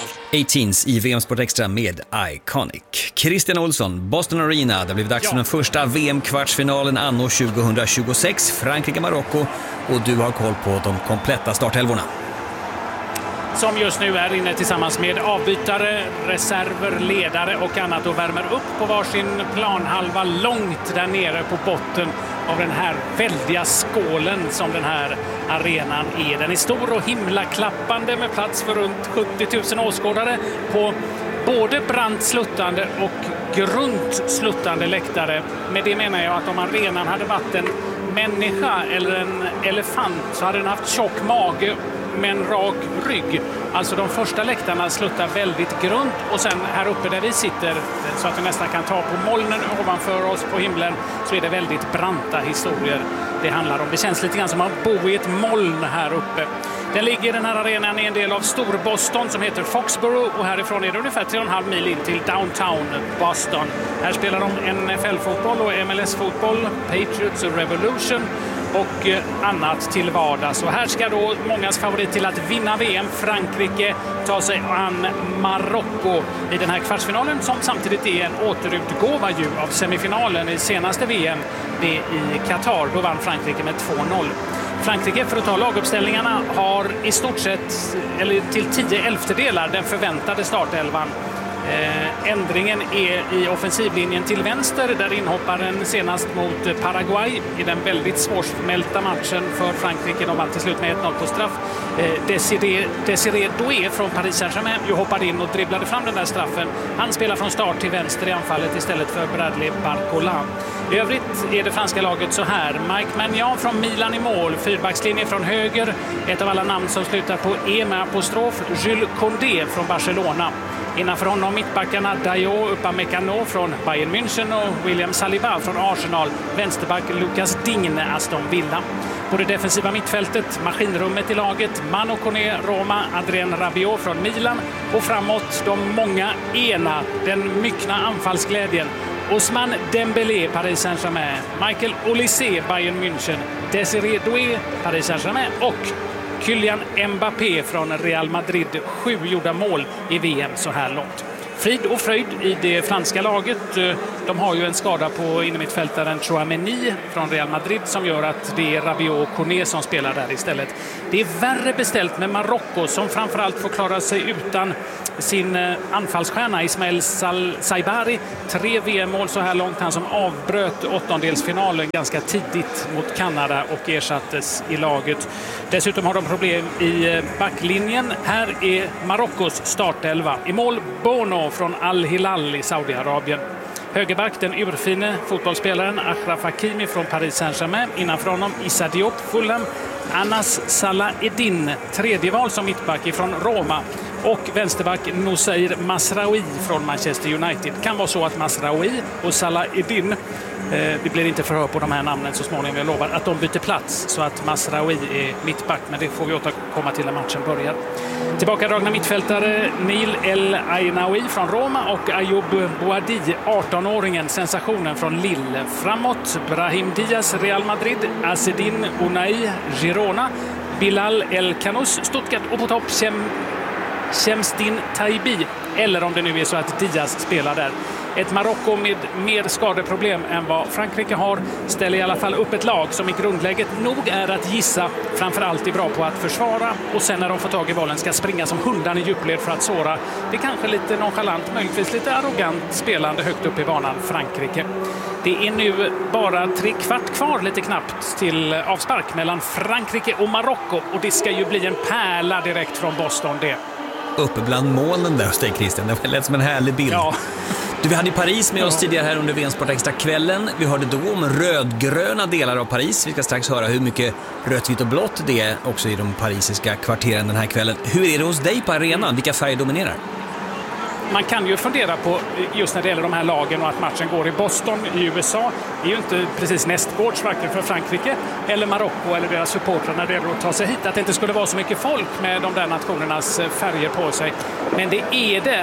18s i VM Sport Extra med Iconic. Christian Olsson, Boston Arena. Det blev dags för den första VM-kvartsfinalen anno 2026, Frankrike-Marocko, och du har koll på de kompletta starthelvorna. Som just nu är inne tillsammans med avbytare, reserver, ledare och annat och värmer upp på varsin planhalva långt där nere på botten av den här väldiga skålen som den här arenan är. Den är stor och himlaklappande med plats för runt 70 000 åskådare på både brant sluttande och grunt sluttande läktare. Med det menar jag att om arenan hade varit en människa eller en elefant så hade den haft tjock mage med en rak rygg. Alltså de första läktarna sluttar väldigt grunt och sen här uppe där vi sitter så att vi nästan kan ta på molnen ovanför oss på himlen så är det väldigt branta historier det handlar om. Det känns lite grann som att bo i ett moln här uppe. Den ligger, den här arenan, i en del av Storboston som heter Foxborough och härifrån är det ungefär 3,5 mil in till downtown Boston. Här spelar de NFL-fotboll och MLS-fotboll, Patriots och Revolution och annat till vardags. Och här ska då mångas favorit till att vinna VM, Frankrike, ta sig an Marocko i den här kvartsfinalen som samtidigt är en återutgåva ju av semifinalen i senaste VM det i Qatar. Då vann Frankrike med 2-0. Frankrike, för att ta laguppställningarna, har i stort sett eller till 10/11 den förväntade startelvan. Ändringen är i offensivlinjen till vänster där inhopparen senast mot Paraguay i den väldigt svårsmälta matchen för Frankrike. De vann till slut med 1-0 på straff. Desiré Doué från Paris Saint-Germain hoppade in och dribblade fram den där straffen. Han spelar från start till vänster i anfallet istället för Bradley Barcola. I övrigt är det franska laget så här. Mike Maignan från Milan i mål. Fyrbackslinje från höger. Ett av alla namn som slutar på E med apostrof. Jules Koundé från Barcelona. Innanför honom mittbackarna Dayot Upamecano från Bayern München och William Saliba från Arsenal. Vänsterback Lucas Digne, Aston Villa. På det defensiva mittfältet, maskinrummet i laget, Manu Koné, Roma, Adrien Rabiot från Milan. Och framåt de många ena, den myckna anfallsglädjen. Ousmane Dembélé, Paris Saint-Germain. Michael Olise, Bayern München. Desiré Doué, Paris Saint-Germain. Och Kylian Mbappé från Real Madrid. 7 gjorda mål i VM så här långt. Frid och fröjd i det franska laget. De har ju en skada på innermittfältaren Chouameni från Real Madrid som gör att det är Rabiot och Koné som spelar där istället. Det är värre beställt med Marocko som framförallt får klara sig utan sin anfallsstjärna Ismael Saibari. 3 VM-mål så här långt. Han som avbröt åttondelsfinalen ganska tidigt mot Kanada och ersattes i laget. Dessutom har de problem i backlinjen. Här är Marockos startelva. I mål Bono från Al-Hilal i Saudiarabien. Högerback, den urfine fotbollsspelaren Achraf Hakimi från Paris Saint-Germain. Innanför honom Issa Diop, Fulham. Anas Salah-Eddin, tredje val som mittback från Roma. Och vänsterback Noussair Masraoui från Manchester United. Kan vara så att Masraoui och Salah-Eddin, det blir inte förhör på de här namnen så småningom, jag lovar, att de byter plats så att Masraoui är mittback, men det får vi återkomma till när matchen börjar. Tillbakadragna mittfältare Neil El Ainaoui från Roma och Ayoub Boadi, 18-åringen, sensationen från Lille. Framåt Brahim Diaz, Real Madrid, Azzedine Ounahi, Girona, Bilal El Kanous, Stuttgart och på topp Chemstin Taibi, eller om det nu är så att Diaz spelar där. Ett Marocko med mer skadeproblem än vad Frankrike har ställer i alla fall upp ett lag som i grundläget nog är att gissa framförallt är bra på att försvara och sen när de får tag i bollen ska springa som hundan i djupled för att såra. Det är kanske lite nonchalant, möjligtvis lite arrogant spelande högt upp i banan Frankrike. Det är nu bara 3/4 kvar lite knappt till avspark mellan Frankrike och Marocko och det ska ju bli en pärla direkt från Boston det. Uppe bland molnen där hos dig, Christian. Det var lätt som en härlig bild. Ja. Du, vi hade i Paris med oss tidigare här under VM Sport Extra-kvällen. Vi hörde då om rödgröna delar av Paris. Vi ska strax höra hur mycket rött, vitt och blått det är också i de parisiska kvarteren den här kvällen. Hur är det hos dig på arenan? Vilka färger dominerar? Man kan ju fundera på, just när det gäller de här lagen och att matchen går i Boston i USA, är ju inte precis nästgårds varken för Frankrike eller Marocko eller deras supportrar när det gäller att ta sig hit. Att det inte skulle vara så mycket folk med de där nationernas färger på sig. Men det är det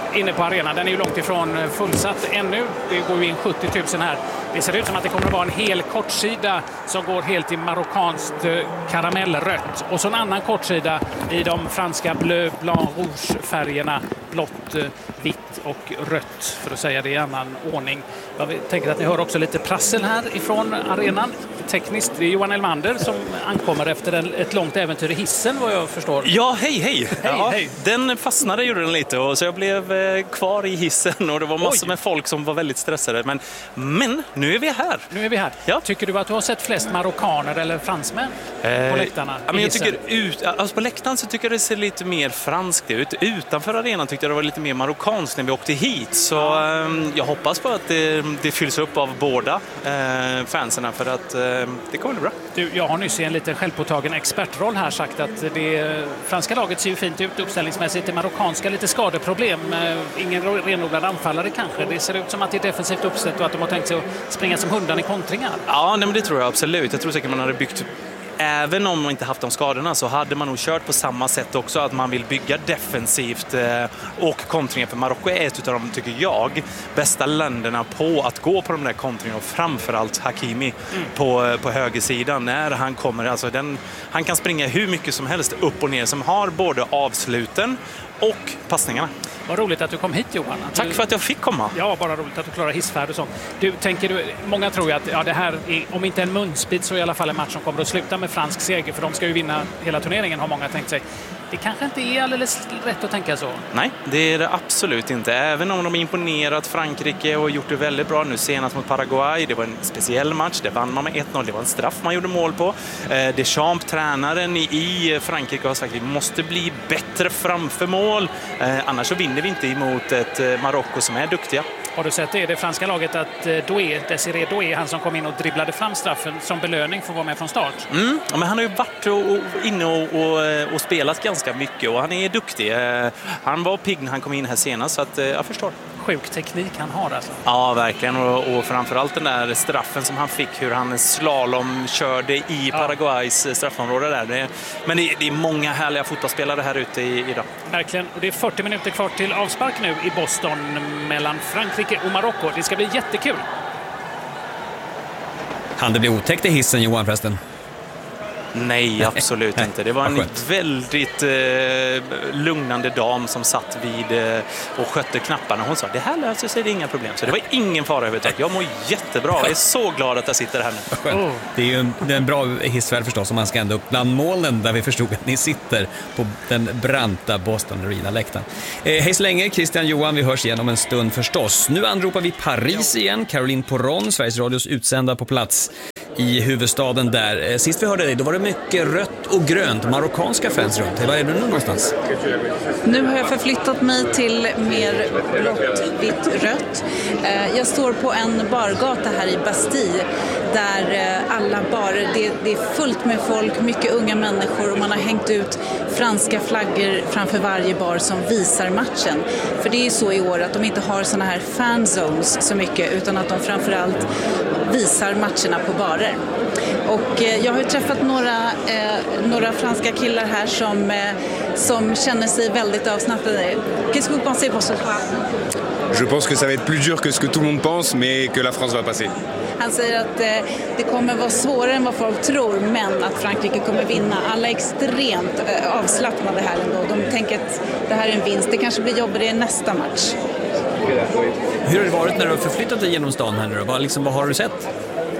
inne på arenan. Den är ju långt ifrån fullsatt ännu. Det går ju in 70 000 här. Det ser ut som att det kommer att vara en hel kortsida som går helt i marockanskt karamellrött. Och så en annan kortsida i de franska bleu, blanc, rouge-färgerna. Blått, vitt och rött, för att säga det i annan ordning. Jag tänker att ni hör också lite prassel här ifrån arenan. Tekniskt, det är Johan Elmander som ankommer efter ett långt äventyr i hissen, vad jag förstår. Ja, hej. Hej. Den fastnade gjorde den lite, och så jag blev kvar i hissen och det var massor med folk som var väldigt stressade. Men nu är vi här. Ja. Tycker du att du har sett flest marockaner eller fransmän på läktarna? Men jag tycker på läktaren så tycker jag det ser lite mer franskt ut. Utanför arenan tyckte jag det var lite mer marockanskt när vi åkte hit. Så jag hoppas på att det fylls upp av båda fanserna, för att det kommer bli bra. Jag har nyss i en lite självpåtagen expertroll här sagt att det franska laget ser ju fint ut uppställningsmässigt. Det marockanska lite skadeproblem. Ingen renodlad anfallare kanske. Det ser ut som att det är defensivt uppställt och att de har tänkt sig att springa som hundan i kontringar. Ja, men det tror jag absolut. Jag tror säkert man hade byggt, även om man inte haft de skadorna, så hade man nog kört på samma sätt också, att man vill bygga defensivt och kontringar. För Marocko är ett av de, tycker jag, bästa länderna på att gå på de där kontringarna, och framförallt Hakimi på högersidan när han kommer. Alltså han kan springa hur mycket som helst upp och ner, som har både avsluten och passningarna. Vad roligt att du kom hit, Johan. Tack för att jag fick komma. Ja, bara roligt att du klarar hissfärd och sånt. Många tror ju att det här är, om inte en munspit, så i alla fall en match som kommer att sluta med fransk seger, för de ska ju vinna hela turneringen, har många tänkt sig. Det kanske inte är alldeles rätt att tänka så. Nej, det är det absolut inte. Även om de har imponerat Frankrike och gjort det väldigt bra nu senast mot Paraguay. Det var en speciell match. Det vann man med 1-0. Det var en straff man gjorde mål på. Deschamps, tränaren i Frankrike, har sagt att vi måste bli bättre framför mål. Annars så vinner vi inte emot ett Marocko som är duktiga. Har du sett det franska laget att Désiré Doué, han som kom in och dribblade fram straffen som belöning, får vara med från start? Ja, men han har ju varit inne och spelat ganska mycket, och han är duktig. Han var pigg när han kom in här senast, så att jag förstår. Sjuk teknik han har alltså. Ja, verkligen. Och framförallt den där straffen som han fick, hur han slalom körde i Paraguays straffområde där. Men det är många härliga fotbollsspelare här ute idag. Verkligen. Och det är 40 minuter kvar till avspark nu i Boston mellan Frankrike och Marocko. Det ska bli jättekul. Han det bli otäckt i hissen, Johan, förresten? Nej, absolut inte. Det var en väldigt lugnande dam som satt vid och skötte knapparna. Hon sa, det här löser sig, det är inga problem. Så det var ingen fara överhuvudtaget. Jag mår jättebra. Jag är så glad att jag sitter här nu. Det är ju en bra hissfärd förstås, om man ska ända upp bland molnen där vi förstod att ni sitter på den branta Boston Arena-läktaren. Hej så länge, Christian, Johan. Vi hörs igen om en stund förstås. Nu anropar vi Paris igen. Caroline Poron, Sveriges Radios utsända på plats i huvudstaden där. Sist vi hörde dig, då var det mycket rött och grönt, marockanska fans runt. Var är du nu någonstans? Nu har jag förflyttat mig till mer blått, vitt, rött. Jag står på en bargata här i Bastille där alla barer, det är fullt med folk, mycket unga människor, och man har hängt ut franska flaggor framför varje bar som visar matchen. För det är ju så i år att de inte har såna här fanzones så mycket, utan att de framförallt visar matcherna på barer. Och jag har ju träffat några franska killar här som känner sig väldigt avslappnade. Qu'est-ce que vous pensez pour ce soir? Je pense que ça va être plus dur que ce que tout le monde pense, mais que la France va passer. Han säger att det kommer vara svårare än vad folk tror, men att Frankrike kommer vinna. Alla är extremt avslappnade här ändå. De tänker att det här är en vinst. Det kanske blir jobbigare i nästa match. Hur har det varit när du har förflyttat dig genom stan här nu då? Vad har du sett?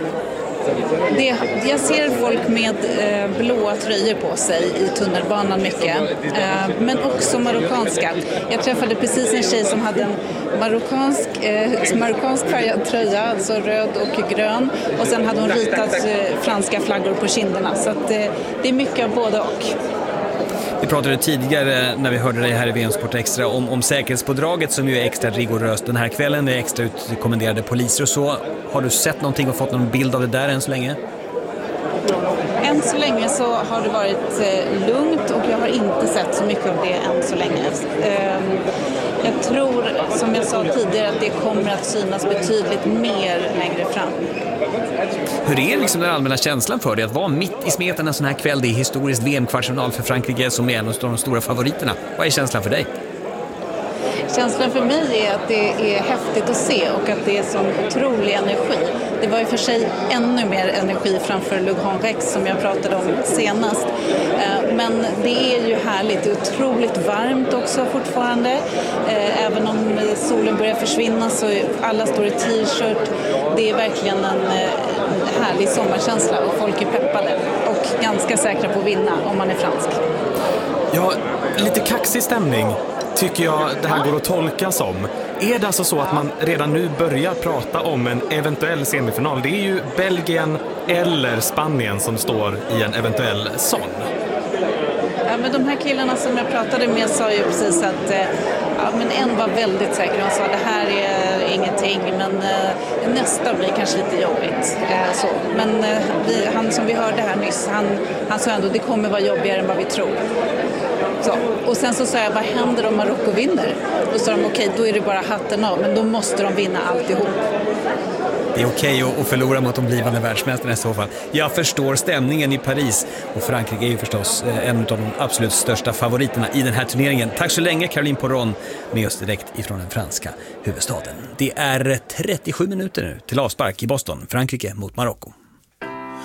Jag ser folk med blåa tröjor på sig i tunnelbanan mycket, men också marockanska. Jag träffade precis en tjej som hade en marockansk färgad tröja, alltså röd och grön, och sen hade hon ritat franska flaggor på kinderna, så att det är mycket av både och. Vi pratade tidigare när vi hörde dig här i VM Sport Extra om säkerhetspådraget som ju är extra rigoröst den här kvällen. Det är extra utkommenderade poliser och så. Har du sett någonting och fått någon bild av det där än så länge? Än så länge så har det varit lugnt, och jag har inte sett så mycket av det än så länge. Jag tror, som jag sa tidigare, att det kommer att synas betydligt mer längre fram. Hur är den allmänna känslan för dig att vara mitt i smeten en sån här kväll? Det är historiskt VM-kvartsfinal för Frankrike som är en av de stora favoriterna. Vad är känslan för dig? Känslan för mig är att det är häftigt att se och att det är sån otrolig energi. Det var ju för sig ännu mer energi framför Le Grand Rex som jag pratade om senast. Men det är ju härligt. Det är otroligt varmt också fortfarande. Även om solen börjar försvinna så alla står i t-shirt. Det är verkligen en härlig sommarkänsla och folk är peppade och ganska säkra på att vinna om man är fransk. Ja, lite kaxig stämning tycker jag det här går att tolka som. Är det alltså så att man redan nu börjar prata om en eventuell semifinal? Det är ju Belgien eller Spanien som står i en eventuell sån. Ja, men de här killarna som jag pratade med sa ju precis att men en var väldigt säker. Han sa att det här är ingenting, men nästa blir kanske lite jobbigt. Så. Men han som vi hörde här nyss, han sa ändå att det kommer vara jobbigare än vad vi tror. Så. Och sen så sa jag, vad händer om Marocko vinner? Då sa de, okej, då är det bara hatten av, men då måste de vinna alltihop. Det är okej att förlora mot de blivande världsmästarna i så fall. Jag förstår stämningen i Paris och Frankrike är ju förstås en av de absolut största favoriterna i den här turneringen. Tack så länge Caroline Poron med oss direkt ifrån den franska huvudstaden. Det är 37 minuter nu till avspark i Boston, Frankrike mot Marocko.